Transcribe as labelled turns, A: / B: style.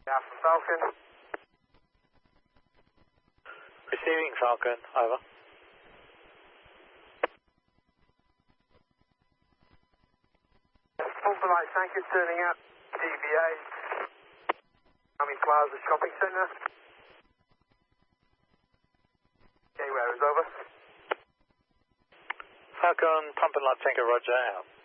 A: Alpha Falcon.
B: Receiving Falcon, over.
A: Full flight tankers turning up. DBA. Miami Plaza Shopping Centre. Okay, where is over?
B: Falcon, pump and light tanker, roger, out.